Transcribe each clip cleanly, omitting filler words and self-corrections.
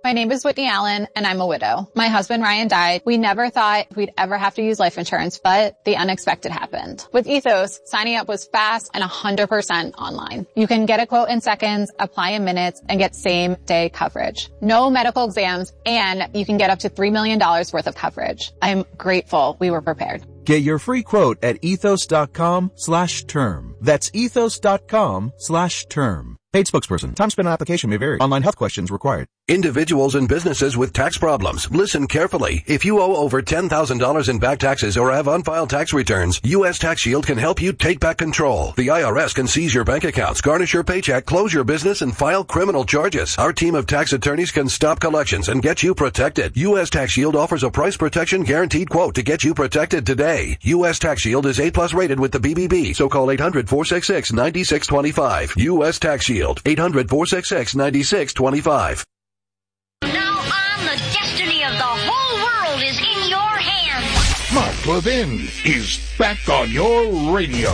My name is Whitney Allen, and I'm a widow. My husband, Ryan, died. We never thought we'd ever have to use life insurance, but the unexpected happened. With Ethos, signing up was fast and 100% online. You can get a quote in seconds, apply in minutes, and get same-day coverage. No medical exams, and you can get up to $3 million worth of coverage. I'm grateful we were prepared. Get your free quote at ethos.com/term. That's ethos.com/term. Paid spokesperson. Time spent on application may vary. Online health questions required. Individuals and businesses with tax problems, listen carefully. If you owe over $10,000 in back taxes or have unfiled tax returns, U.S. Tax Shield can help you take back control. The IRS can seize your bank accounts, garnish your paycheck, close your business, and file criminal charges. Our team of tax attorneys can stop collections and get you protected. U.S. Tax Shield offers a price protection guaranteed quote to get you protected today. U.S. Tax Shield is A+ rated with the BBB, so call 800-466-9625. U.S. Tax Shield. 800-466-9625. Now on, the destiny of the whole world is in your hands. Mark Levin is back on your radio.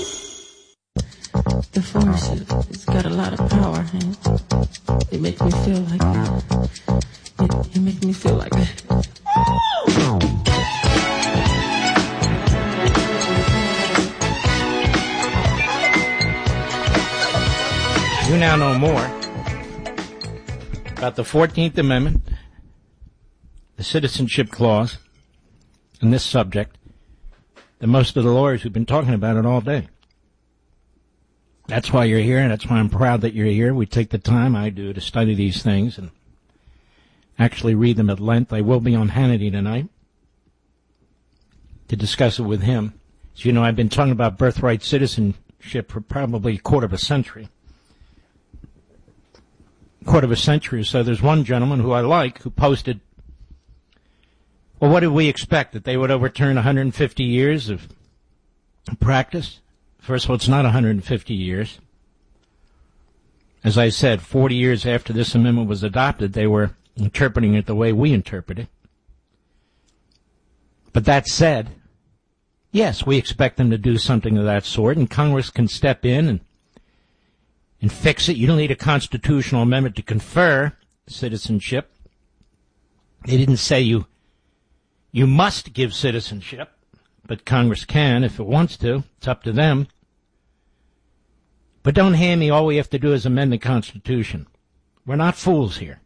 The force, it's got a lot of power, and it makes me feel like it makes me feel like You now know more about the 14th Amendment, the Citizenship Clause, and this subject than most of the lawyers who've been talking about it all day. That's why you're here, and that's why I'm proud that you're here. We take the time, I do, to study these things and actually read them at length. I will be on Hannity tonight to discuss it with him. As you know, I've been talking about birthright citizenship for probably a quarter of a century. So there's one gentleman who I like who posted, well, what did we expect? That they would overturn 150 years of practice? First of all, it's not 150 years. As I said, 40 years after this amendment was adopted, they were interpreting it the way we interpret it. But that said, yes, we expect them to do something of that sort, and Congress can step in and fix it. You don't need a constitutional amendment to confer citizenship. They didn't say you must give citizenship, but Congress can if it wants to. It's up to them. But don't hand me all we have to do is amend the Constitution. We're not fools here.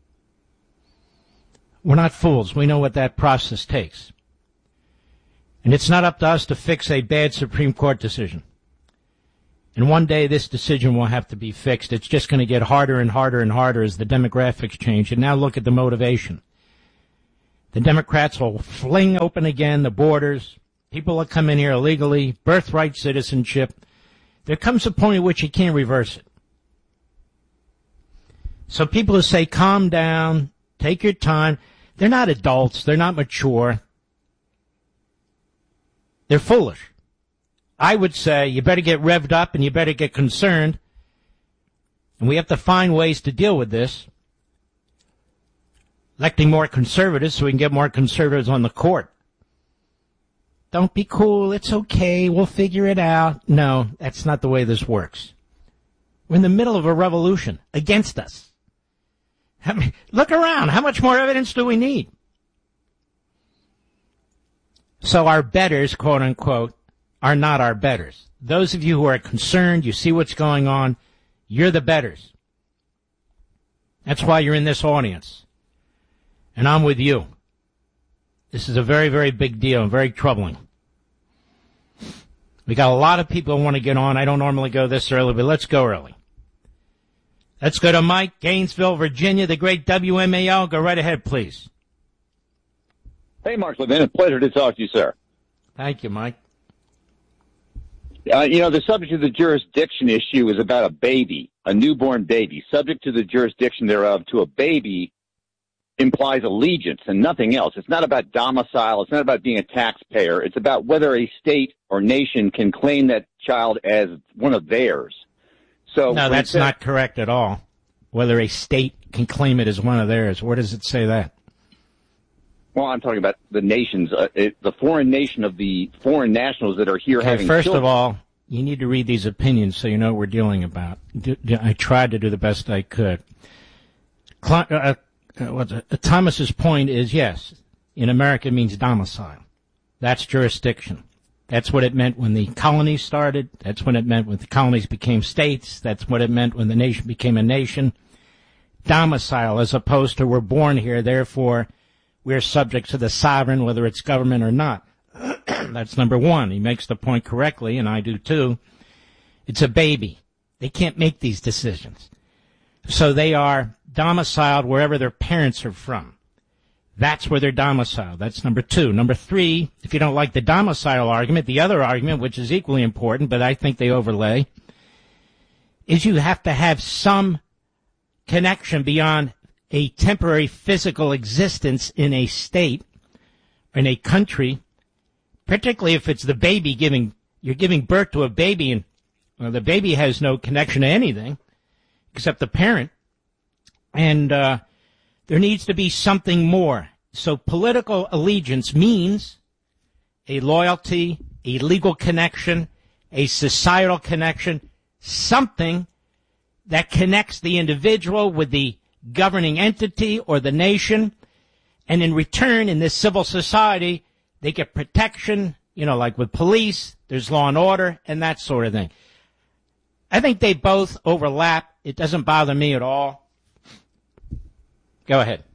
We're not fools. We know what that process takes. And it's not up to us to fix a bad Supreme Court decision. And one day this decision will have to be fixed. It's just going to get harder and harder and harder as the demographics change. And now look at the motivation. The Democrats will fling open again the borders. People will come in here illegally, birthright citizenship. There comes a point at which you can't reverse it. So people who say, calm down, take your time, they're not adults, they're not mature. They're foolish. I would say you better get revved up and you better get concerned. And we have to find ways to deal with this. Electing more conservatives so we can get more conservatives on the court. Don't be cool. It's okay. We'll figure it out. No, that's not the way this works. We're in the middle of a revolution against us. I mean, look around. How much more evidence do we need? So our betters, quote unquote, are not our betters. Those of you who are concerned, you see what's going on, you're the betters. That's why you're in this audience. And I'm with you. This is a very, very big deal and very troubling. We got a lot of people who want to get on. I don't normally go this early, but let's go early. Let's go to Mike, Gainesville, Virginia, the great WMAL. Go right ahead, please. Hey, Mark Levin. It's a pleasure to talk to you, sir. Thank you, Mike. The subject of the jurisdiction issue is about a baby, a newborn baby. Subject to the jurisdiction thereof to a baby implies allegiance and nothing else. It's not about domicile. It's not about being a taxpayer. It's about whether a state or nation can claim that child as one of theirs. So no, that's not correct at all. Whether a state can claim it as one of theirs. Where does it say that? Well, I'm talking about the nations, the foreign nation of the foreign nationals that are here having first children. of all, you need to read these opinions so you know what we're dealing about. I tried to do the best I could. Thomas's point is, yes, in America it means domicile. That's jurisdiction. That's what it meant when the colonies started. That's what it meant when the colonies became states. That's what it meant when the nation became a nation. Domicile, as opposed to we're born here, therefore we're subject to the sovereign, whether it's government or not. That's number one. He makes the point correctly, and I do too. It's a baby. They can't make these decisions. So they are domiciled wherever their parents are from. That's where they're domiciled. That's number two. Number three, if you don't like the domicile argument, the other argument, which is equally important, but I think they overlay, is you have to have some connection beyond a temporary physical existence in a state, in a country, particularly if it's the baby you're giving birth to a baby, and the baby has no connection to anything except the parent. And there needs to be something more. So political allegiance means a loyalty, a legal connection, a societal connection, something that connects the individual with the governing entity or the nation. And in return, in this civil society, they get protection, like with police, there's law and order, and that sort of thing. I think they both overlap. It doesn't bother me at all. Go ahead.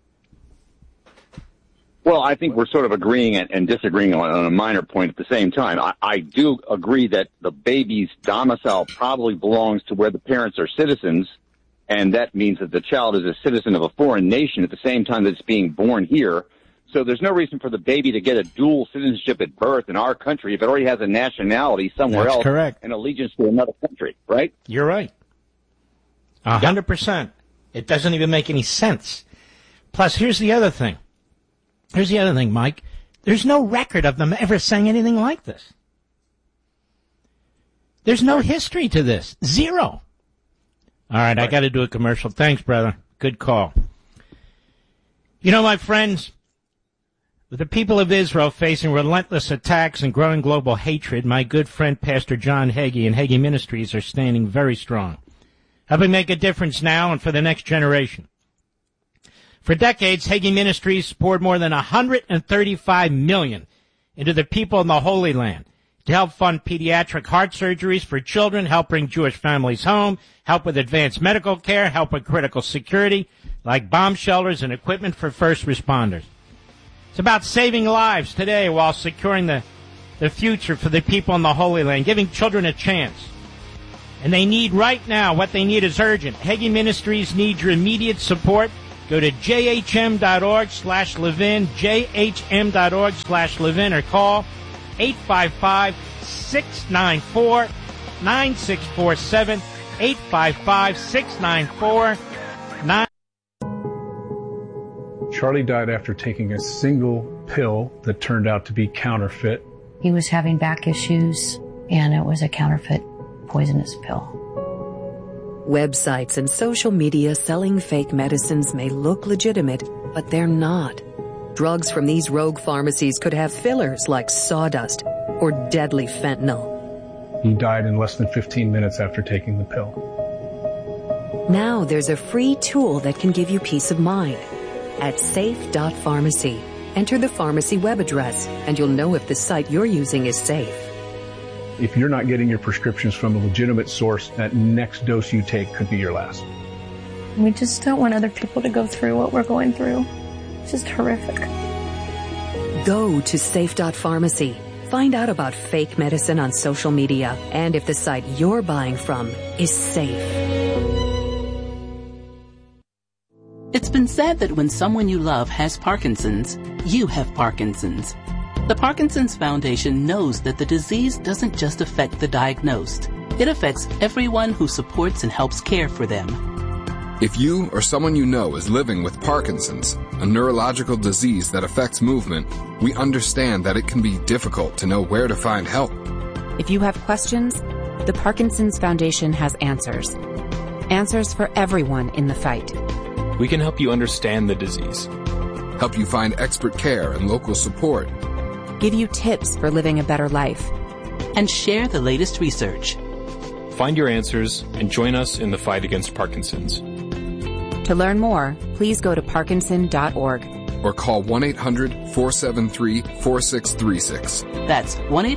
Well, I think we're sort of agreeing and disagreeing on a minor point at the same time. I do agree that the baby's domicile probably belongs to where the parents are citizens, and that means that the child is a citizen of a foreign nation at the same time that it's being born here. So there's no reason for the baby to get a dual citizenship at birth in our country if it already has a nationality somewhere else. Correct. And allegiance to another country, right? You're right. 100%. It doesn't even make any sense. Plus, here's the other thing. Mike. There's no record of them ever saying anything like this. There's no history to this. Zero. All right, I got to do a commercial. Thanks, brother. Good call. My friends, with the people of Israel facing relentless attacks and growing global hatred, my good friend Pastor John Hagee and Hagee Ministries are standing very strong, helping make a difference now and for the next generation. For decades, Hagee Ministries poured more than $135 million into the people in the Holy Land to help fund pediatric heart surgeries for children, help bring Jewish families home, help with advanced medical care, help with critical security, like bomb shelters and equipment for first responders. It's about saving lives today while securing the future for the people in the Holy Land, giving children a chance. And they need right now, what they need is urgent. Hagee Ministries needs your immediate support. Go to jhm.org/Levin, jhm.org/Levin, or call 855-694-9647, 855-694-9647. Charlie died after taking a single pill that turned out to be counterfeit. He was having back issues, and it was a counterfeit poisonous pill. Websites and social media selling fake medicines may look legitimate, but they're not. Drugs from these rogue pharmacies could have fillers like sawdust or deadly fentanyl. He died in less than 15 minutes after taking the pill. Now there's a free tool that can give you peace of mind. At safe.pharmacy, enter the pharmacy web address and you'll know if the site you're using is safe. If you're not getting your prescriptions from a legitimate source, that next dose you take could be your last. We just don't want other people to go through what we're going through. It's just horrific. Go to safe.pharmacy. Find out about fake medicine on social media and if the site you're buying from is safe. It's been said that when someone you love has Parkinson's, you have Parkinson's. The Parkinson's Foundation knows that the disease doesn't just affect the diagnosed. It affects everyone who supports and helps care for them. If you or someone you know is living with Parkinson's, a neurological disease that affects movement, we understand that it can be difficult to know where to find help. If you have questions, the Parkinson's Foundation has answers. Answers for everyone in the fight. We can help you understand the disease, help you find expert care and local support, give you tips for living a better life, and share the latest research. Find your answers and join us in the fight against Parkinson's. To learn more, please go to parkinson.org. Or call 1-800-473-4636. That's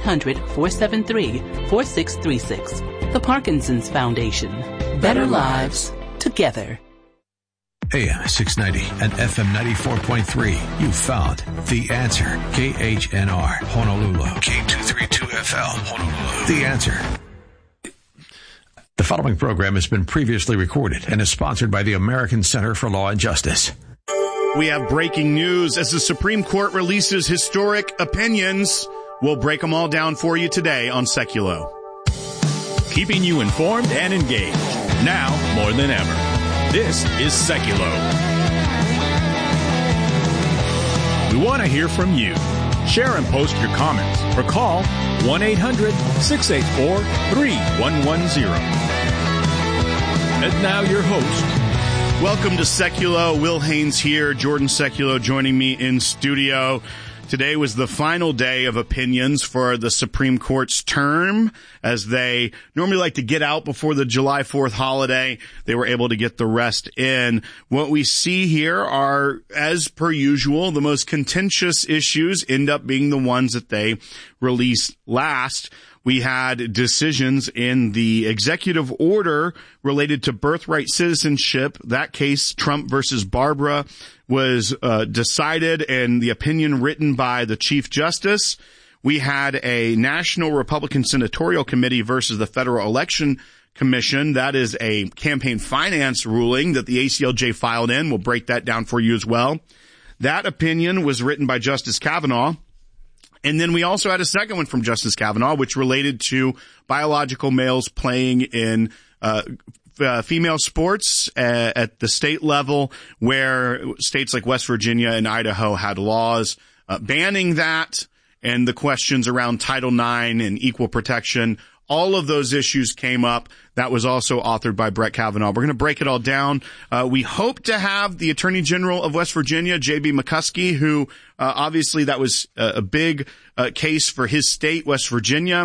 1-800-473-4636. The Parkinson's Foundation. Better lives together. AM 690 and FM 94.3. You found The Answer. KHNR, Honolulu. K232FL, Honolulu. The Answer. The following program has been previously recorded and is sponsored by the American Center for Law and Justice. We have breaking news as the Supreme Court releases historic opinions. We'll break them all down for you today on Seculo. Keeping you informed and engaged. Now more than ever. This is Seculo. We want to hear from you. Share and post your comments or call 1-800-684-3110. And now your host. Welcome to Seculo. Will Haynes here. Jordan Seculo joining me in studio. Today was the final day of opinions for the Supreme Court's term. As they normally like to get out before the July 4th holiday, they were able to get the rest in. What we see here are, as per usual, the most contentious issues end up being the ones that they release last. We had decisions in the executive order related to birthright citizenship. That case, Trump versus Barbara, was decided, and the opinion written by the Chief Justice. We had a National Republican Senatorial Committee versus the Federal Election Commission. That is a campaign finance ruling that the ACLJ filed in. We'll break that down for you as well. That opinion was written by Justice Kavanaugh. And then we also had a second one from Justice Kavanaugh, which related to biological males playing in female sports at the state level, where states like West Virginia and Idaho had laws banning that, and the questions around Title IX and equal protection. All of those issues came up. That was also authored by Brett Kavanaugh. We're going to break it all down. We hope to have the Attorney General of West Virginia, J.B. McCuskey, who obviously that was a big case for his state, West Virginia.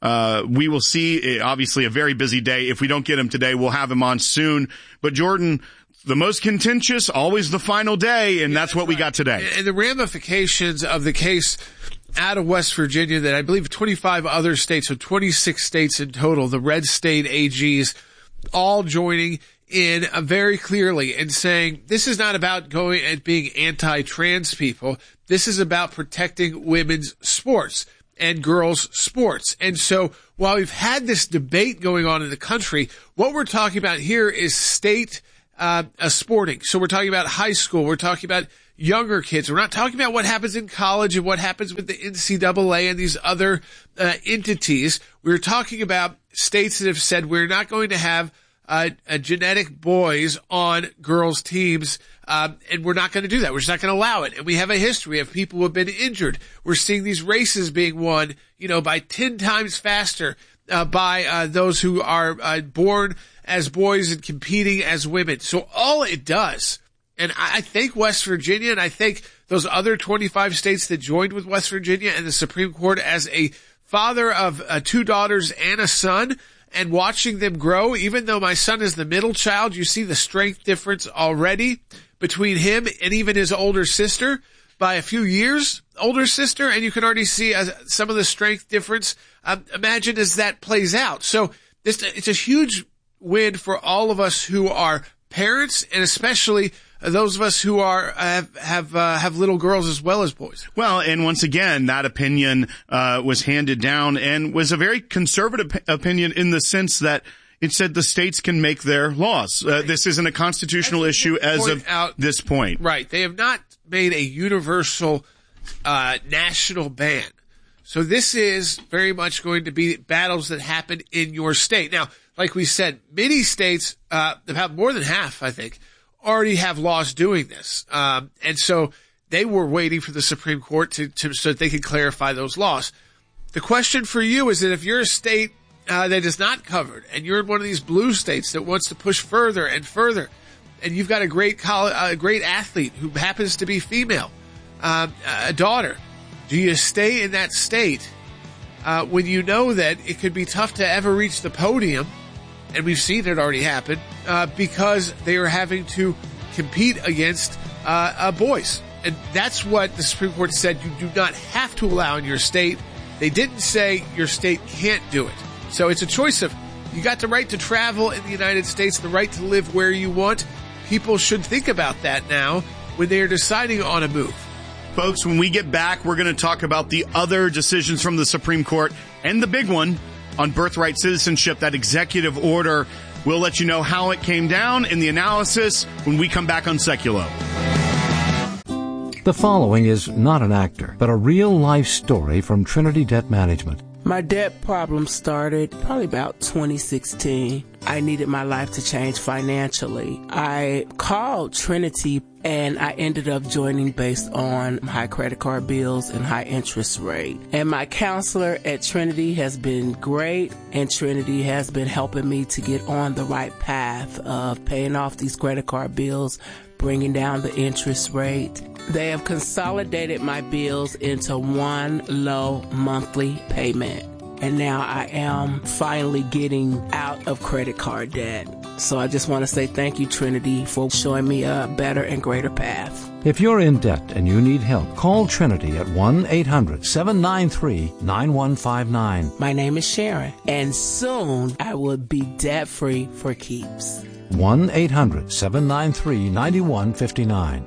We will see, obviously, a very busy day. If we don't get him today, we'll have him on soon. But, Jordan, the most contentious, always the final day, and that's what we got today. And the ramifications of the case out of West Virginia that I believe 25 other states, so 26 states in total, the red state AGs, all joining in very clearly and saying this is not about going and being anti-trans people. This is about protecting women's sports and girls' sports. And so while we've had this debate going on in the country, what we're talking about here is state sporting. So we're talking about high school. We're talking about younger kids. We're not talking about what happens in college and what happens with the NCAA and these other entities. We're talking about states that have said we're not going to have genetic boys on girls' teams, and we're not going to do that. We're just not going to allow it. And we have a history of people who have been injured. We're seeing these races being won, by 10 times faster by those who are born as boys and competing as women. So all it does, and I think West Virginia, and I think those other 25 states that joined with West Virginia and the Supreme Court, as a father of 2 daughters and a son, and watching them grow, even though my son is the middle child, you see the strength difference already between him and even his older sister, by a few years older sister, and you can already see some of the strength difference. Imagine as that plays out. So it's a huge win for all of us who are parents, and especially those of us who are have little girls as well as boys. Well, and once again, that opinion was handed down and was a very conservative opinion in the sense that it said the states can make their laws. Right. This isn't a constitutional issue as of this point. Right. They have not made a universal national ban. So this is very much going to be battles that happen in your state. Now, like we said, many states, about more than half, I think, already have laws doing this. And so they were waiting for the Supreme Court so that they could clarify those laws. The question for you is that if you're a state that is not covered, and you're in one of these blue states that wants to push further and further, and you've got a great athlete who happens to be female, a daughter, do you stay in that state when you know that it could be tough to ever reach the podium? And we've seen it already happen, because they are having to compete against boys. And that's what the Supreme Court said you do not have to allow in your state. They didn't say your state can't do it. So it's a choice of, you got the right to travel in the United States, the right to live where you want. People should think about that now when they are deciding on a move. Folks, when we get back, we're going to talk about the other decisions from the Supreme Court and the big one on birthright citizenship, that executive order. We'll let you know how it came down in the analysis when we come back on Seculo. The following is not an actor, but a real-life story from Trinity Debt Management. My debt problem started probably about 2016. I needed my life to change financially. I called Trinity and I ended up joining based on high credit card bills and high interest rate. And my counselor at Trinity has been great, and Trinity has been helping me to get on the right path of paying off these credit card bills, bringing down the interest rate. They have consolidated my bills into one low monthly payment. And now I am finally getting out of credit card debt. So I just want to say thank you, Trinity, for showing me a better and greater path. If you're in debt and you need help, call Trinity at 1-800-793-9159. My name is Sharon, and soon I will be debt-free for keeps. 1-800-793-9159.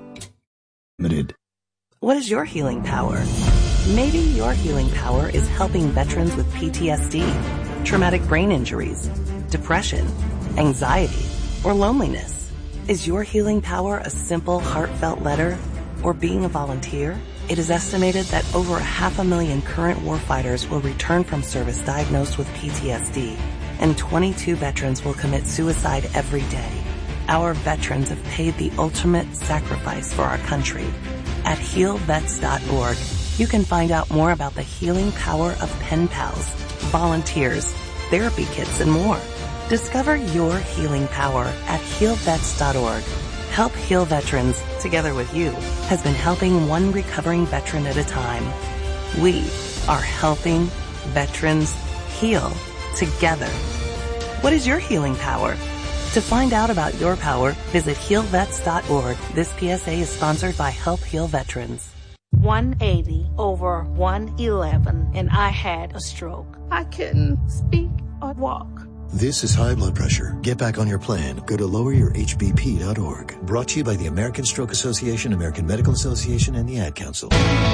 What is your healing power? Maybe your healing power is helping veterans with PTSD, traumatic brain injuries, depression, anxiety, or loneliness. Is your healing power a simple, heartfelt letter or being a volunteer? It is estimated that over 500,000 current warfighters will return from service diagnosed with PTSD, and 22 veterans will commit suicide every day. Our veterans have paid the ultimate sacrifice for our country. At healvets.org, you can find out more about the healing power of pen pals, volunteers, therapy kits, and more. Discover your healing power at healvets.org. Help Heal Veterans, together with you, has been helping one recovering veteran at a time. We are helping veterans heal together. What is your healing power? To find out about your power, visit healvets.org. This PSA is sponsored by Help Heal Veterans. 180 over 111, and I had a stroke. I couldn't speak or walk. This is high blood pressure. Get back on your plan. Go to loweryourhbp.org. Brought to you by the American Stroke Association, American Medical Association, and the Ad Council.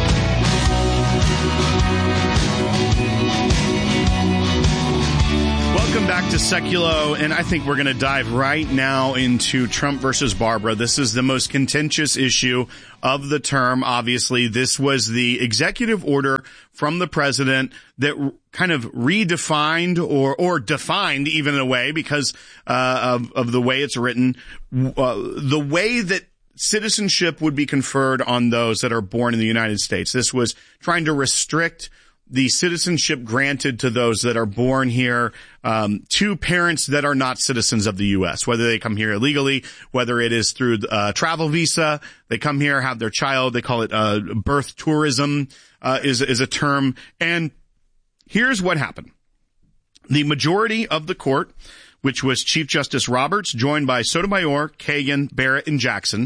Welcome back to Seculo, and I think we're going to dive right now into Trump versus Barbara. This is the most contentious issue of the term. Obviously, this was the executive order from the president that kind of redefined or defined, even in a way, because of the way it's written, the way that citizenship would be conferred on those that are born in the United States. This was trying to restrict the citizenship granted to those that are born here, to parents that are not citizens of the U.S., whether they come here illegally, whether it is through a travel visa, they come here, have their child, they call it birth tourism, is a term. And here's what happened. The majority of the court, which was Chief Justice Roberts, joined by Sotomayor, Kagan, Barrett, and Jackson,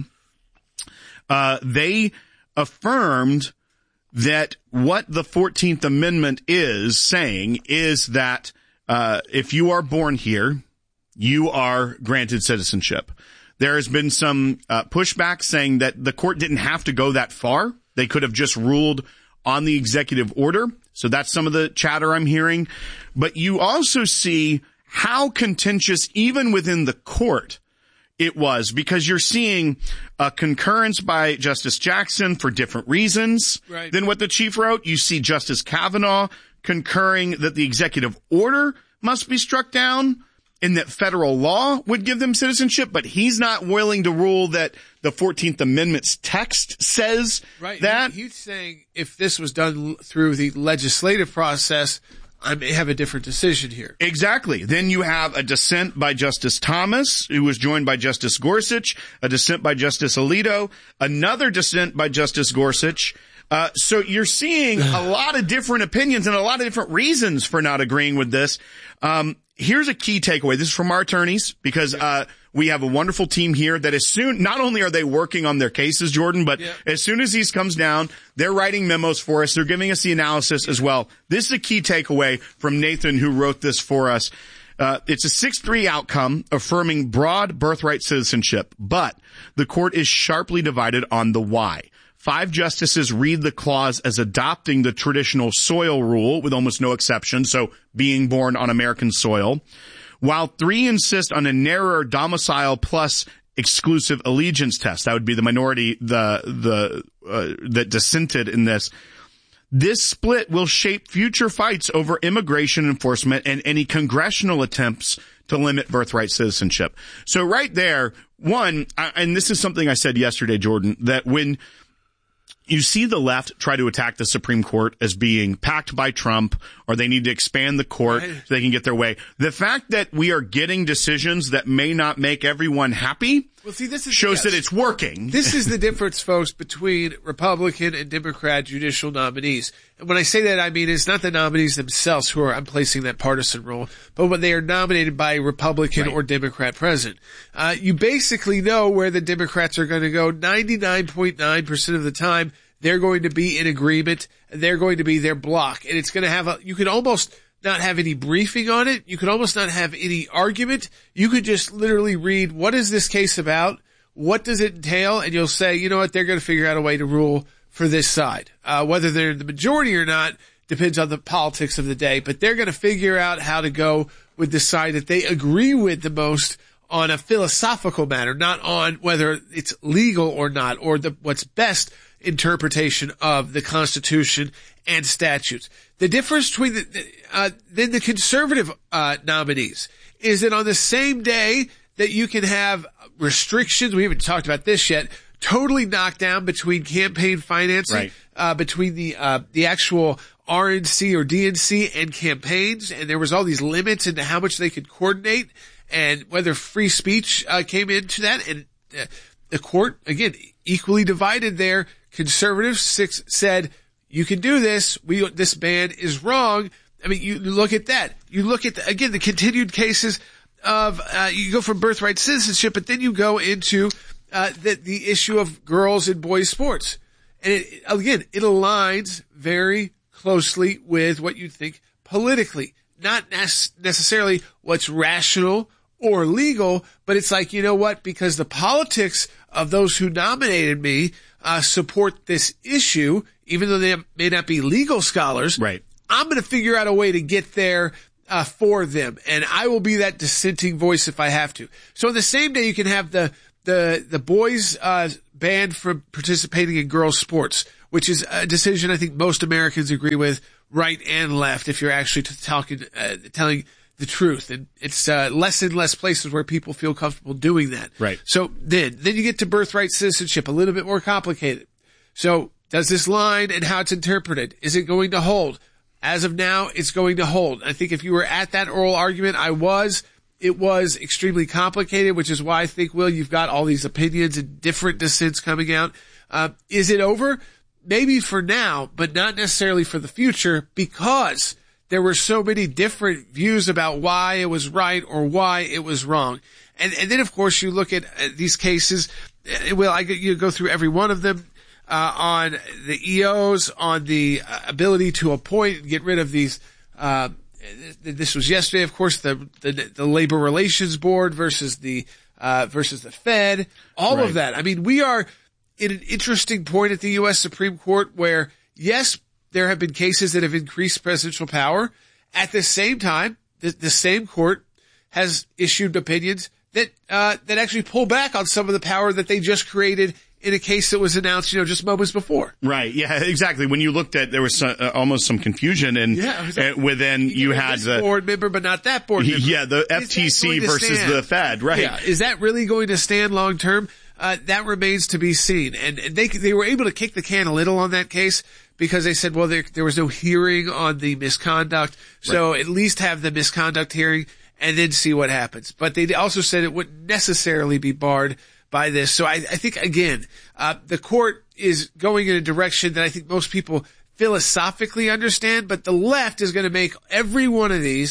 they affirmed that what the 14th Amendment is saying is that if you are born here, you are granted citizenship. There has been some pushback saying that the court didn't have to go that far. They could have just ruled on the executive order. So that's some of the chatter I'm hearing. But you also see how contentious, even within the court, it was, because you're seeing a concurrence by Justice Jackson for different reasons than what the chief wrote. You see Justice Kavanaugh concurring that the executive order must be struck down and that federal law would give them citizenship, but he's not willing to rule that the 14th Amendment's text says that. He's saying if this was done through the legislative process, I may have a different decision here. Exactly. Then you have a dissent by Justice Thomas, who was joined by Justice Gorsuch, a dissent by Justice Alito, another dissent by Justice Gorsuch. So you're seeing a lot of different opinions and a lot of different reasons for not agreeing with this. here's a key takeaway. This is from our attorneys because we have a wonderful team here that not only are they working on their cases, Jordan, but as soon as these comes down, they're writing memos for us. They're giving us the analysis as well. This is a key takeaway from Nathan, who wrote this for us. It's a 6-3 outcome affirming broad birthright citizenship, but the court is sharply divided on the why. 5 justices read the clause as adopting the traditional soil rule with almost no exception, so being born on American soil, while 3 insist on a narrower domicile plus exclusive allegiance test. That would be the minority that dissented in this. This split will shape future fights over immigration enforcement and any congressional attempts to limit birthright citizenship. So right there, one, and this is something I said yesterday, Jordan, that when you see the left try to attack the Supreme Court as being packed by Trump, or they need to expand the court so they can get their way. The fact that we are getting decisions that may not make everyone happy shows that it's working. This is the difference, folks, between Republican and Democrat judicial nominees. And when I say that, I mean it's not the nominees themselves who I'm placing that partisan role, but when they are nominated by a Republican or Democrat president. You basically know where the Democrats are going to go 99.9% of the time. They're going to be in agreement. They're going to be their block. And it's going to have you could almost not have any briefing on it. You could almost not have any argument. You could just literally read, what is this case about? What does it entail? And you'll say, you know what, they're going to figure out a way to rule for this side. Whether they're the majority or not depends on the politics of the day, but they're going to figure out how to go with the side that they agree with the most on a philosophical matter, not on whether it's legal or not, or what's best interpretation of the Constitution and statutes. The difference between then the conservative nominees is that on the same day that you can have restrictions, we haven't talked about this yet, totally knocked down between campaign financing, between the actual RNC or DNC and campaigns, and there was all these limits into how much they could coordinate and whether free speech came into that. And the court, again, equally divided there. Conservatives said, you can do this. This ban is wrong. I mean, you look at that. You look at, again, the continued cases of, you go from birthright citizenship, but then you go into, the issue of girls and boys sports. And it aligns very closely with what you think politically, not necessarily what's rational or legal, but it's like, you know what? Because the politics of those who nominated me, support this issue, even though they may not be legal scholars. Right. I'm going to figure out a way to get there, for them. And I will be that dissenting voice if I have to. So on the same day, you can have the boys, banned from participating in girls sports, which is a decision I think most Americans agree with, right and left, if you're actually telling the truth. And it's, less and less places where people feel comfortable doing that. Right. So then you get to birthright citizenship, a little bit more complicated. So does this line and how it's interpreted, is it going to hold? As of now, it's going to hold. I think if you were at that oral argument, it was extremely complicated, which is why I think, Will, you've got all these opinions and different dissents coming out. Is it over? Maybe for now, but not necessarily for the future, because there were so many different views about why it was right or why it was wrong. And then, of course, you look at these cases. Well, you go through every one of them, on the EOs, on the ability to appoint and get rid of these, this was yesterday, of course, the Labor Relations Board versus the Fed, all of that. I mean, we are in an interesting point at the U.S. Supreme Court where, yes, there have been cases that have increased presidential power. At the same time, the same court has issued opinions that actually pull back on some of the power that they just created in a case that was announced, just moments before. Right. Yeah, exactly. When you looked at, there was almost some confusion, and within you had the board member, but not that board member. Yeah, the FTC versus the Fed. Right. Yeah. Is that really going to stand long term? That remains to be seen. And they were able to kick the can a little on that case because they said, well, there was no hearing on the misconduct, so at least have the misconduct hearing and then see what happens. But they also said it wouldn't necessarily be barred by this. So I think, again, the court is going in a direction that I think most people philosophically understand, but the left is going to make every one of these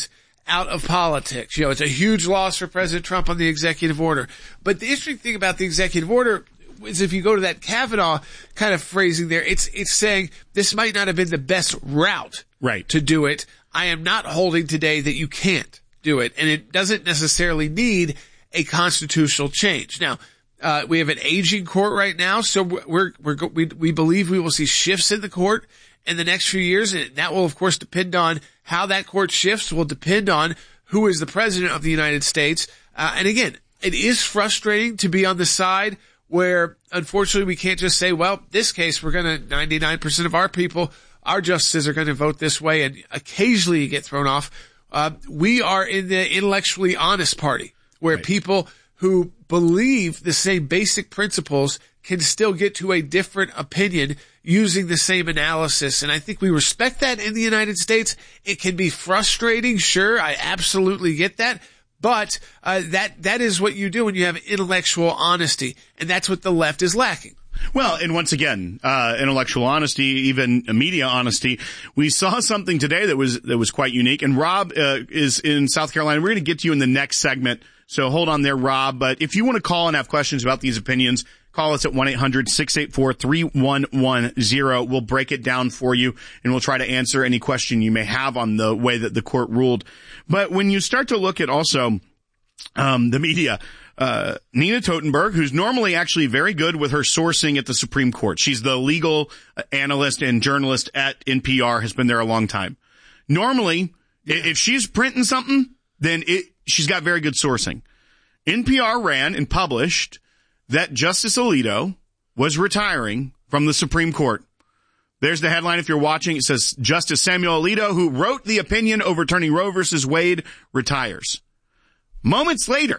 out of politics. It's a huge loss for President Trump on the executive order. But the interesting thing about the executive order is if you go to that Kavanaugh kind of phrasing there, it's saying this might not have been the best route to do it. I am not holding today that you can't do it. And it doesn't necessarily need a constitutional change. Now, we have an aging court right now, so we believe we will see shifts in the court in the next few years, and that will, of course, depend on how that court shifts, will depend on who is the president of the United States. And again, it is frustrating to be on the side where, unfortunately, we can't just say, well, this case, 99% of our justices are going to vote this way, and occasionally you get thrown off. We are in the intellectually honest party, where people who believe the same basic principles can still get to a different opinion using the same analysis. And I think we respect that in the United States. It can be frustrating. Sure, I absolutely get that. But that is what you do when you have intellectual honesty. And that's what the left is lacking. Well, and once again, intellectual honesty, even media honesty. We saw something today that was quite unique. And Rob is in South Carolina. We're going to get to you in the next segment. So hold on there, Rob. But if you want to call and have questions about these opinions, call us at 1-800-684-3110. We'll break it down for you, and we'll try to answer any question you may have on the way that the court ruled. But when you start to look at also the media, Nina Totenberg, who's normally actually very good with her sourcing at the Supreme Court. She's the legal analyst and journalist at NPR, has been there a long time. Normally, if she's printing something, then she's got very good sourcing. NPR ran and published that Justice Alito was retiring from the Supreme Court. There's the headline if you're watching. It says, Justice Samuel Alito, who wrote the opinion overturning Roe versus Wade, retires. Moments later,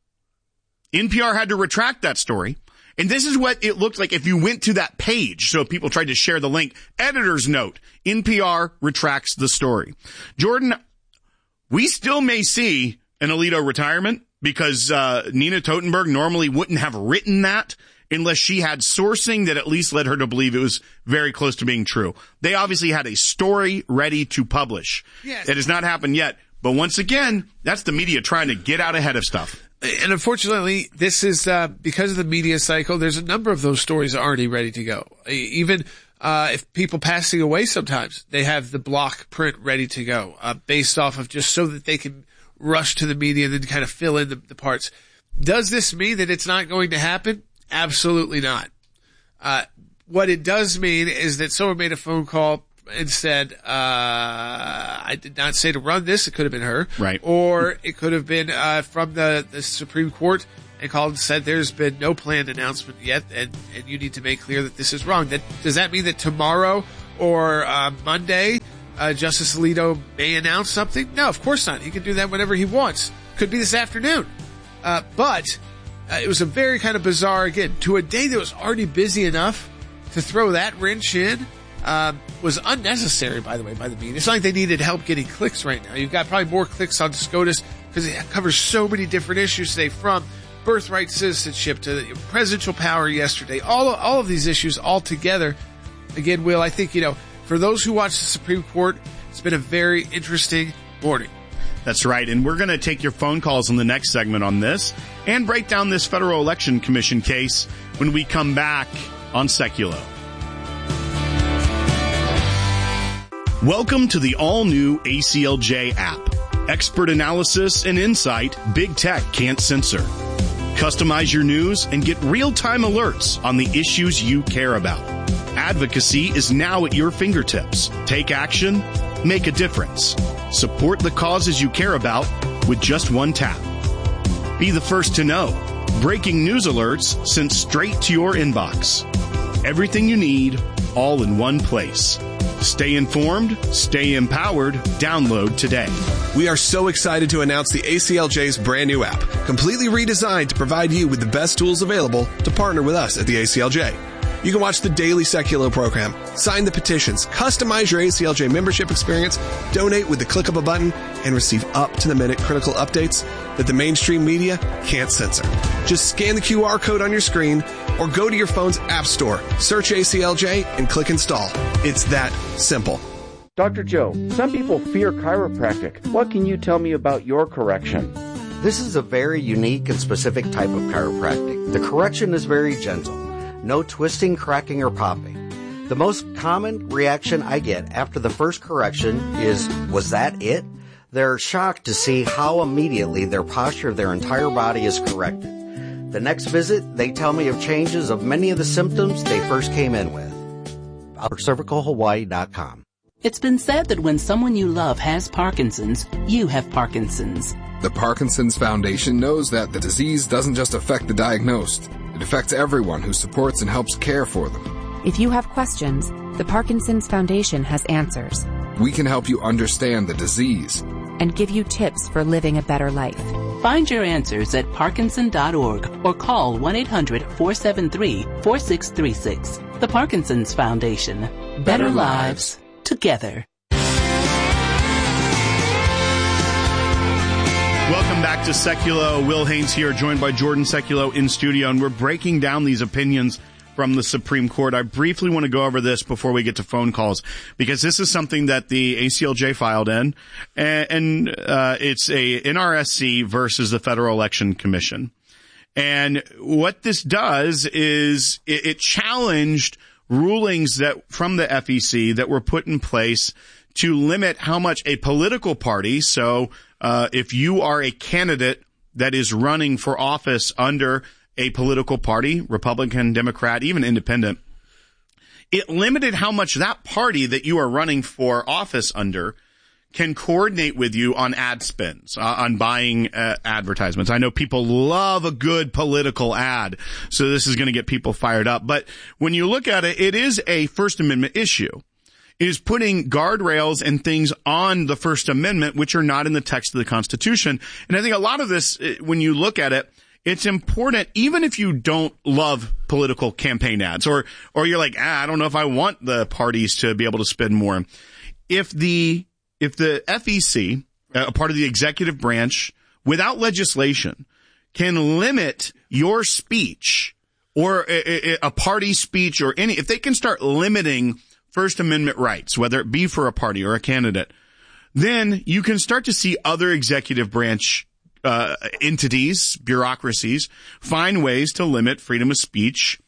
NPR had to retract that story. And this is what it looked like if you went to that page. So people tried to share the link. Editor's note, NPR retracts the story. Jordan, we still may see an Alito retirement because Nina Totenberg normally wouldn't have written that unless she had sourcing that at least led her to believe it was very close to being true. They obviously had a story ready to publish. Yes. It has not happened yet. But once again, that's the media trying to get out ahead of stuff. And unfortunately, this is because of the media cycle, there's a number of those stories already ready to go. Even if people passing away sometimes, they have the block print ready to go based off of just so that they can rush to the media and then kind of fill in the parts. Does this mean that it's not going to happen? Absolutely not. What it does mean is that someone made a phone call and said, I did not say to run this. It could have been her. Right. Or it could have been from the Supreme Court and called and said there's been no planned announcement yet, and you need to make clear that this is wrong. Does that mean that tomorrow or Monday Justice Alito may announce something? No, of course not. He can do that whenever he wants. Could be this afternoon. But it was a very kind of bizarre, again, to a day that was already busy enough to throw that wrench in. Was unnecessary, by the way, by the media. It's not like they needed help getting clicks right now. You've got probably more clicks on SCOTUS because it covers so many different issues today, from birthright citizenship to presidential power yesterday. All of these issues all together. Again, Will, I think, for those who watch the Supreme Court, it's been a very interesting morning. That's right. And we're going to take your phone calls in the next segment on this and break down this Federal Election Commission case when we come back on Seculo. Welcome to the all-new ACLJ app. Expert analysis and insight big tech can't censor. Customize your news and get real-time alerts on the issues you care about. Advocacy is now at your fingertips. Take action, make a difference. Support the causes you care about with just one tap. Be the first to know. Breaking news alerts sent straight to your inbox. Everything you need, all in one place. Stay informed, stay empowered. Download today. We are so excited to announce the ACLJ's brand new app, completely redesigned to provide you with the best tools available to partner with us at the ACLJ. You can watch the daily Seculo program, sign the petitions, customize your ACLJ membership experience, donate with the click of a button, and receive up-to-the-minute critical updates that the mainstream media can't censor. Just scan the QR code on your screen or go to your phone's app store, search ACLJ, and click install. It's that simple. Dr. Joe, some people fear chiropractic. What can you tell me about your correction? This is a very unique and specific type of chiropractic. The correction is very gentle. No twisting, cracking, or popping. The most common reaction I get after the first correction is, was that it? They're shocked to see how immediately their posture of their entire body is corrected. The next visit, they tell me of changes of many of the symptoms they first came in with. CervicalHawaii.com. It's been said that when someone you love has Parkinson's, you have Parkinson's. The Parkinson's Foundation knows that the disease doesn't just affect the diagnosed. It affects everyone who supports and helps care for them. If you have questions, the Parkinson's Foundation has answers. We can help you understand the disease and give you tips for living a better life. Find your answers at Parkinson.org or call 1-800-473-4636. The Parkinson's Foundation. Better lives together. Welcome back to Seculo. Will Haynes here, joined by Jordan Seculo in studio, and we're breaking down these opinions from the Supreme Court. I briefly want to go over this before we get to phone calls, because this is something that the ACLJ filed in, and it's a NRSC versus the Federal Election Commission. And what this does is it challenged rulings that from the FEC that were put in place to limit how much a political party, so if you are a candidate that is running for office under a political party, Republican, Democrat, even independent, it limited how much that party that you are running for office under can coordinate with you on ad spends, on buying advertisements. I know people love a good political ad, so this is going to get people fired up. But when you look at it, it is a First Amendment issue. It is putting guardrails and things on the First Amendment, which are not in the text of the Constitution. And I think a lot of this, when you look at it, it's important, even if you don't love political campaign ads, or you're like, I don't know if I want the parties to be able to spend more. If the FEC, a part of the executive branch, without legislation, can limit your speech or a party speech or if they can start limiting First Amendment rights, whether it be for a party or a candidate, then you can start to see other executive branch entities, bureaucracies, find ways to limit freedom of speech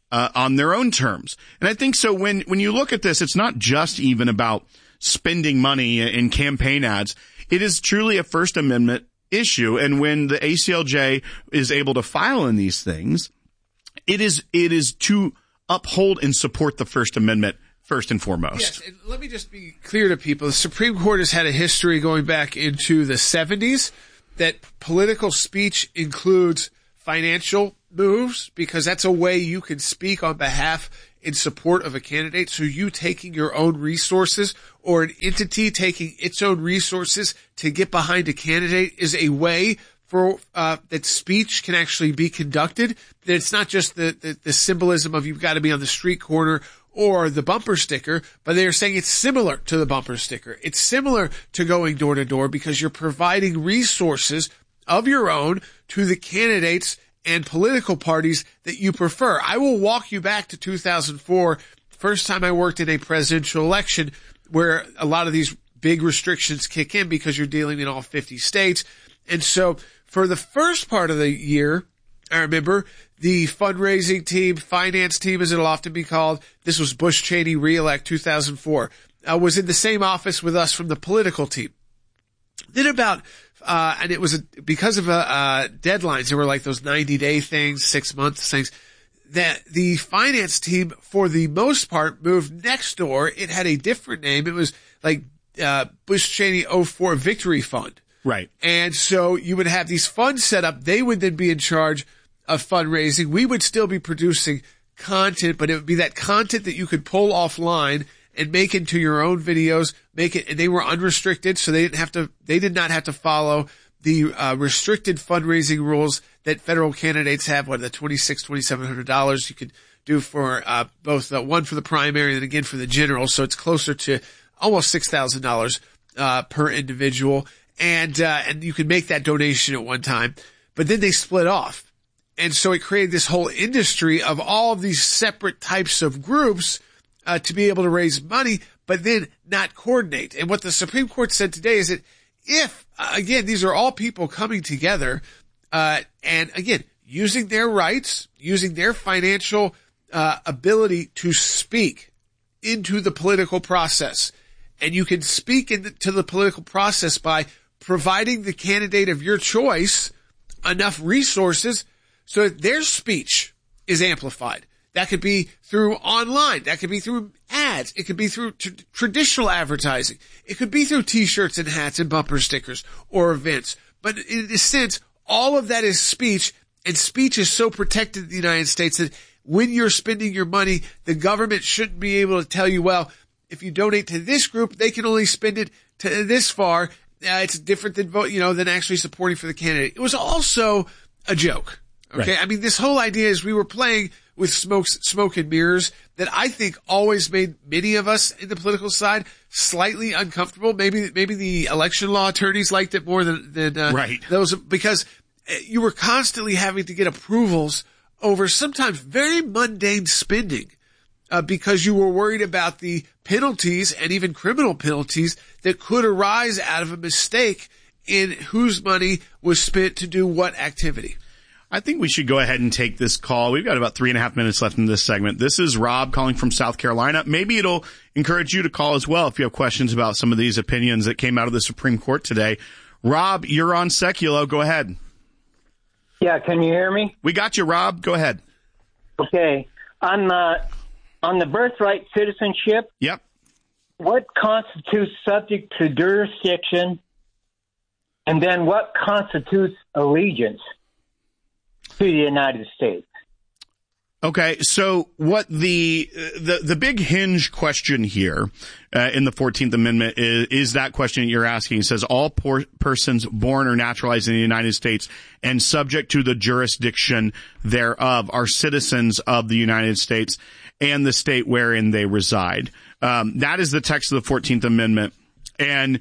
on their own terms. And I think so when you look at this, it's not just even about spending money in campaign ads. It is truly a First Amendment issue. And when the ACLJ is able to file in these things, it is to uphold and support the First Amendment first and foremost. Yes, and let me just be clear to people. The Supreme Court has had a history going back into the 70s that political speech includes financial moves, because that's a way you can speak on behalf in support of a candidate. So you taking your own resources or an entity taking its own resources to get behind a candidate is a way for that speech can actually be conducted. That it's not just the symbolism of you've got to be on the street corner or the bumper sticker, but they are saying it's similar to the bumper sticker. It's similar to going door to door because you're providing resources of your own to the candidates and political parties that you prefer. I will walk you back to 2004, first time I worked in a presidential election, where a lot of these big restrictions kick in because you're dealing in all 50 states. And so for the first part of the year, I remember the fundraising team, finance team as it'll often be called, this was Bush Cheney re-elect 2004, was in the same office with us from the political team. Then about and it was because of deadlines, there were like those 90-day things, 6-month things, that the finance team, for the most part, moved next door. It had a different name. It was like Bush Cheney 04 Victory Fund. Right. And so you would have these funds set up. They would then be in charge of fundraising. We would still be producing content, but it would be that content that you could pull offline and make into your own videos, and they were unrestricted, so they did not have to follow the restricted fundraising rules that federal candidates have, the $2,700 you could do for both one for the primary and then again for the general, so it's closer to almost $6,000 per individual, and you could make that donation at one time, but then they split off, and so it created this whole industry of all of these separate types of groups to be able to raise money, but then not coordinate. And what the Supreme Court said today is that if, again, these are all people coming together, and again, using their rights, using their financial ability to speak into the political process. And you can speak into the political process by providing the candidate of your choice enough resources so that their speech is amplified. That could be through online. That could be through ads. It could be through traditional advertising. It could be through T-shirts and hats and bumper stickers or events. But in a sense, all of that is speech, and speech is so protected in the United States that when you're spending your money, the government shouldn't be able to tell you, well, if you donate to this group, they can only spend it to this far. It's different than than actually supporting for the candidate. It was also a joke. Okay. Right. I mean, this whole idea is we were playing with smoke and mirrors that I think always made many of us in the political side slightly uncomfortable. Maybe the election law attorneys liked it more than right. Those, because you were constantly having to get approvals over sometimes very mundane spending. Because you were worried about the penalties and even criminal penalties that could arise out of a mistake in whose money was spent to do what activity. I think we should go ahead and take this call. We've got about 3.5 minutes left in this segment. This is Rob calling from South Carolina. Maybe it'll encourage you to call as well if you have questions about some of these opinions that came out of the Supreme Court today. Rob, you're on Seculo. Go ahead. Yeah, can you hear me? We got you, Rob. Go ahead. Okay. On the birthright citizenship, yep. What constitutes subject to jurisdiction, and then what constitutes allegiance to the United States? Okay, so what the big hinge question here in the 14th Amendment is that question you're asking. It says all persons born or naturalized in the United States and subject to the jurisdiction thereof are citizens of the United States and the state wherein they reside. That is the text of the 14th Amendment. And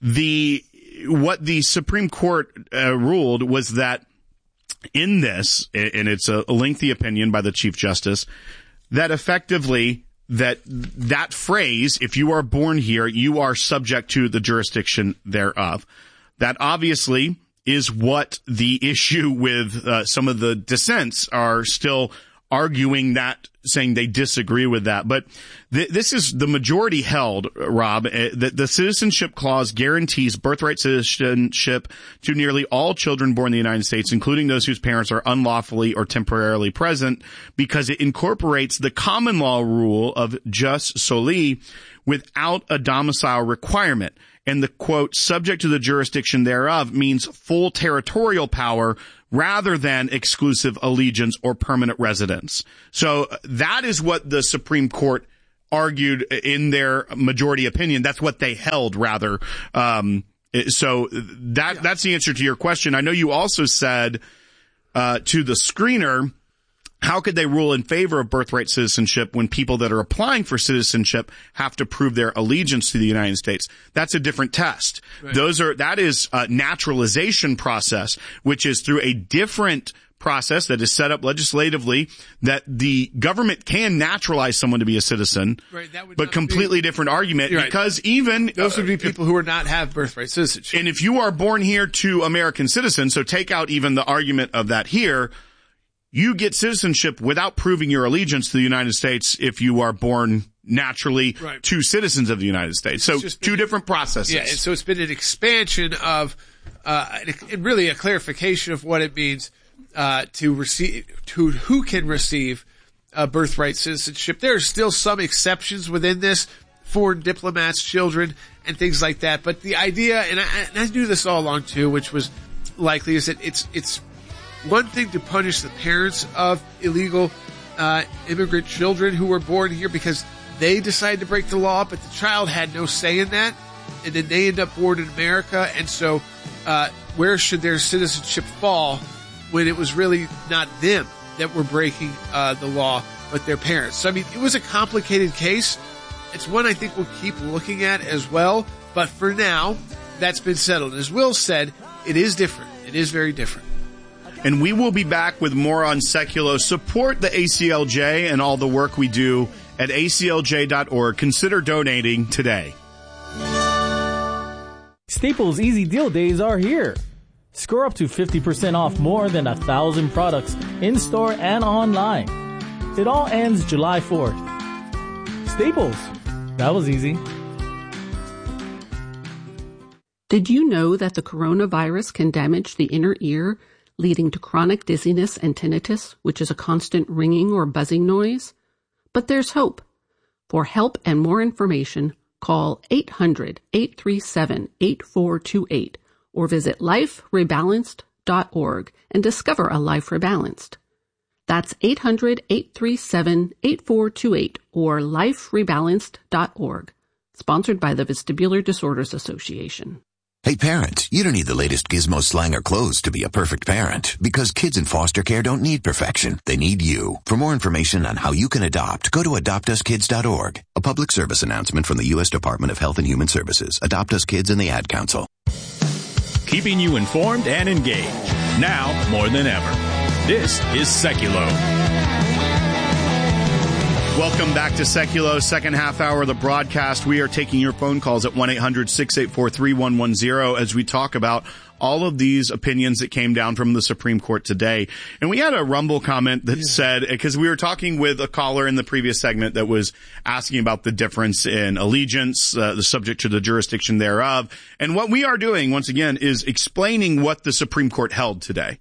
what the Supreme Court ruled was that in this, and it's a lengthy opinion by the Chief Justice, that effectively that phrase, if you are born here, you are subject to the jurisdiction thereof. That obviously is what the issue with some of the dissents are still arguing, that saying they disagree with that. But this is the majority held, Rob, that the Citizenship Clause guarantees birthright citizenship to nearly all children born in the United States, including those whose parents are unlawfully or temporarily present, because it incorporates the common law rule of jus soli without a domicile requirement. And the quote, subject to the jurisdiction thereof, means full territorial power rather than exclusive allegiance or permanent residence. So that is what the Supreme Court argued in their majority opinion. That's what they held, rather. So that's the answer to your question. I know you also said to the screener, how could they rule in favor of birthright citizenship when people that are applying for citizenship have to prove their allegiance to the United States? That's a different test. Right. That is a naturalization process, which is through a different process that is set up legislatively, that the government can naturalize someone to be a citizen, right, but completely different argument, right, because even those would be people who would not have birthright citizenship. And if you are born here to American citizens, so take out even the argument of that here, you get citizenship without proving your allegiance to the United States if you are born naturally, right, to citizens of the United States. So two different processes. Yeah, and so it's been an expansion of, and really a clarification of what it means to who can receive birthright citizenship. There are still some exceptions within this, foreign diplomats, children, and things like that. But the idea, and I knew this all along too, which was likely, is that it's one thing to punish the parents of illegal immigrant children who were born here because they decided to break the law, but the child had no say in that, and then they end up born in America. And so where should their citizenship fall when it was really not them that were breaking the law, but their parents? So, I mean, it was a complicated case. It's one I think we'll keep looking at as well. But for now, that's been settled. As Will said, it is different. It is very different. And we will be back with more on Seculo. Support the ACLJ and all the work we do at aclj.org. Consider donating today. Staples Easy Deal Days are here. Score up to 50% off more than 1,000 products in-store and online. It all ends July 4th. Staples. That was easy. Did you know that the coronavirus can damage the inner ear, leading to chronic dizziness and tinnitus, which is a constant ringing or buzzing noise? But there's hope. For help and more information, call 800-837-8428 or visit liferebalanced.org and discover a life rebalanced. That's 800-837-8428 or liferebalanced.org. Sponsored by the Vestibular Disorders Association. Hey parents, you don't need the latest gizmo, slang, or clothes to be a perfect parent, because kids in foster care don't need perfection. They need you. For more information on how you can adopt, go to adoptuskids.org. A public service announcement from the U.S. Department of Health and Human Services, Adopt Us Kids, and the Ad Council. Keeping you informed and engaged. Now more than ever. This is Seculo. Welcome back to Seculo, second half hour of the broadcast. We are taking your phone calls at 1-800-684-3110 as we talk about all of these opinions that came down from the Supreme Court today. And we had a Rumble comment that said, because we were talking with a caller in the previous segment that was asking about the difference in allegiance, the subject to the jurisdiction thereof. And what we are doing, once again, is explaining what the Supreme Court held today.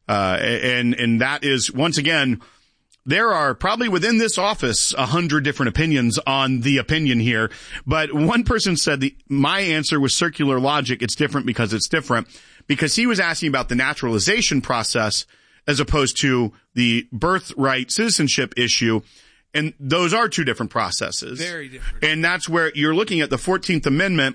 And that is, once again, there are probably within this office 100 different opinions on the opinion here. But one person said my answer was circular logic. It's different because it's different, because he was asking about the naturalization process as opposed to the birthright citizenship issue. And those are two different processes. Very different. And that's where you're looking at the 14th Amendment,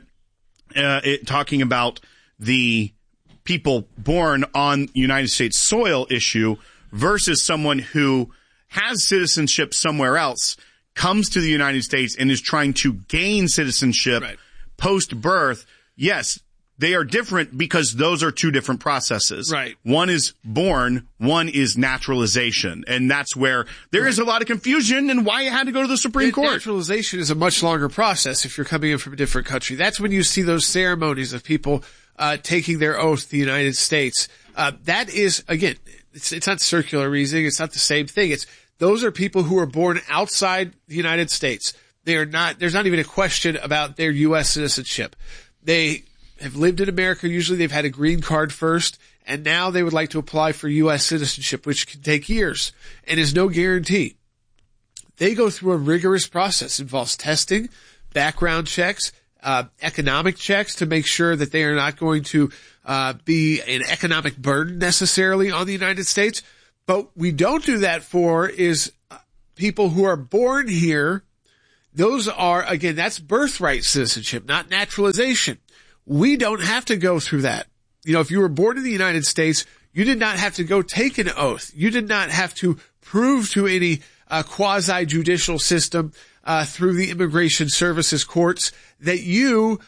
talking about the people born on United States soil issue versus someone who has citizenship somewhere else, comes to the United States and is trying to gain citizenship post-birth. Yes, they are different because those are two different processes. Right. One is born, one is naturalization. And that's where there is a lot of confusion and why it had to go to the Supreme Court. Naturalization is a much longer process if you're coming in from a different country. That's when you see those ceremonies of people taking their oath to the United States. That is, again, it's not circular reasoning. It's not the same thing. Those are people who are born outside the United States. There's not even a question about their U.S. citizenship. They have lived in America. Usually they've had a green card first, and now they would like to apply for U.S. citizenship, which can take years and is no guarantee. They go through a rigorous process. It involves testing, background checks, economic checks to make sure that they are not going to be an economic burden necessarily on the United States. But we don't do that for is people who are born here. Those are, again, that's birthright citizenship, not naturalization. We don't have to go through that. You know, if you were born in the United States, you did not have to go take an oath. You did not have to prove to any quasi-judicial system through the immigration services courts that you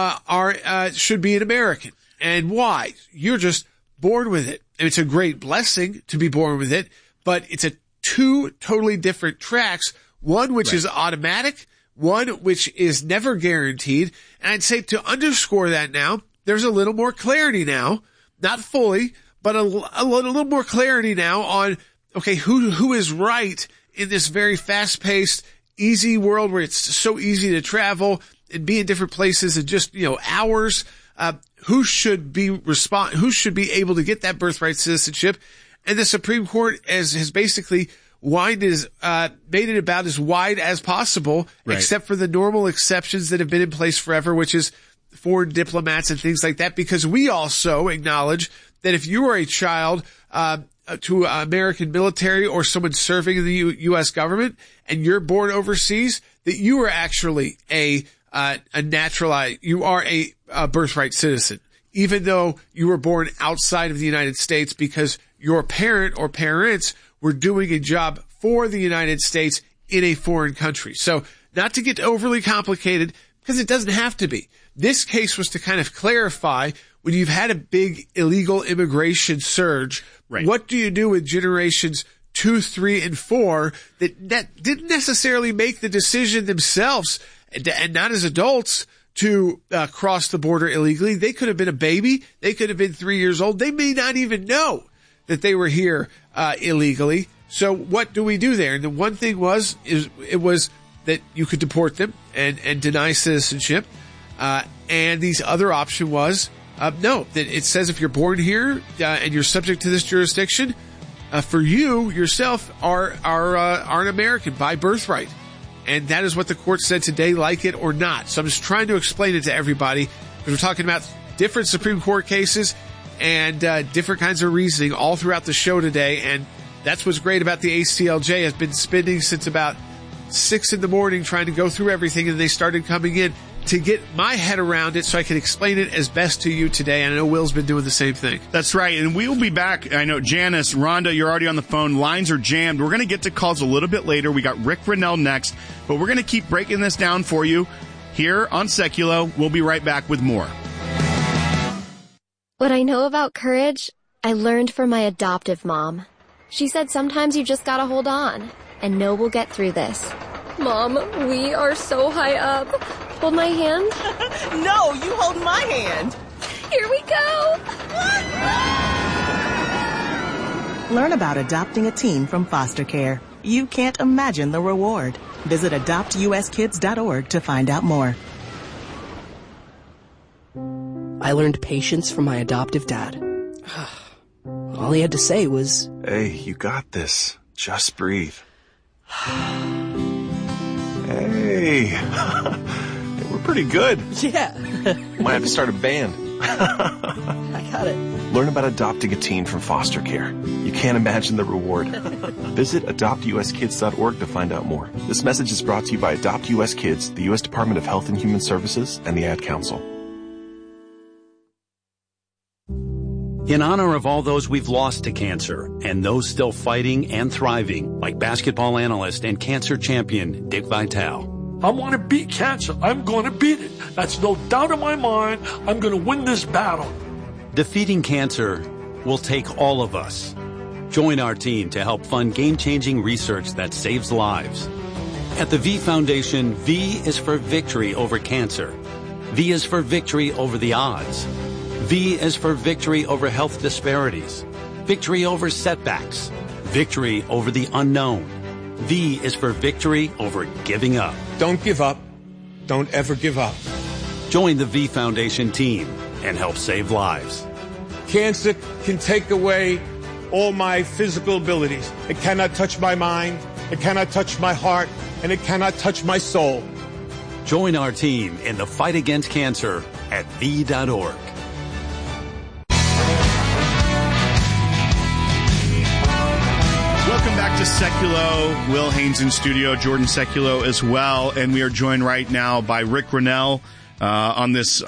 should be an American. And why? You're just born with it. And it's a great blessing to be born with it, but it's two totally different tracks. One which is automatic, one which is never guaranteed. And I'd say to underscore that now, there's a little more clarity now, not fully, but a little more clarity now on, okay, who is right in this very fast-paced, easy world where it's so easy to travel and be in different places in just, hours. Who should be able to get that birthright citizenship? And the Supreme Court has basically made it about as wide as possible, except for the normal exceptions that have been in place forever, which is foreign diplomats and things like that, because we also acknowledge that if you are a child to American military or someone serving in the U.S. government and you're born overseas, that you are actually a naturalized, you are a birthright citizen, even though you were born outside of the United States because your parent or parents were doing a job for the United States in a foreign country. So not to get overly complicated, because it doesn't have to be. This case was to kind of clarify when you've had a big illegal immigration surge, what do you do with generations 2, 3, and 4 that didn't necessarily make the decision themselves, and not as adults, to cross the border illegally. They could have been a baby. They could have been 3 years old. They may not even know that they were here illegally. So what do we do there? And the one thing was that you could deport them and deny citizenship. And the other option was, no, that it says if you're born here and you're subject to this jurisdiction, for you yourself are an American by birthright. And that is what the court said today, like it or not. So I'm just trying to explain it to everybody, because we're talking about different Supreme Court cases and different kinds of reasoning all throughout the show today. And that's what's great about the ACLJ. I've been spending since about 6 a.m. trying to go through everything, and they started coming in to get my head around it so I can explain it as best to you today. And I know Will's been doing the same thing. That's right. And we will be back. I know Janice, Rhonda, you're already on the phone. Lines are jammed. We're going to get to calls a little bit later. We got Rick Rennell next, but we're going to keep breaking this down for you here on Seculo. We'll be right back with more. What I know about courage, I learned from my adoptive mom. She said sometimes you just gotta hold on and know we'll get through this. Mom, we are so high up. Hold my hand. No, you hold my hand. Here we go. Learn about adopting a teen from foster care. You can't imagine the reward. Visit adoptuskids.org to find out more. I learned patience from my adoptive dad. All he had to say was, "Hey, you got this. Just breathe." Hey, we're pretty good. Yeah. Might have to start a band. I got it. Learn about adopting a teen from foster care. You can't imagine the reward. Visit adoptuskids.org to find out more. This message is brought to you by Adopt U.S. Kids, the U.S. Department of Health and Human Services, and the Ad Council. In honor of all those we've lost to cancer and those still fighting and thriving, like basketball analyst and cancer champion Dick Vitale. I want to beat cancer. I'm going to beat it. That's no doubt in my mind. I'm going to win this battle. Defeating cancer will take all of us. Join our team to help fund game-changing research that saves lives. At the V Foundation, V is for victory over cancer. V is for victory over the odds. V is for victory over health disparities, victory over setbacks, victory over the unknown. V is for victory over giving up. Don't give up. Don't ever give up. Join the V Foundation team and help save lives. Cancer can take away all my physical abilities. It cannot touch my mind, it cannot touch my heart, and it cannot touch my soul. Join our team in the fight against cancer at V.org. Welcome back to Seculo. Will Haynes in studio, Jordan Seculo as well. And we are joined right now by Rick Rennell on this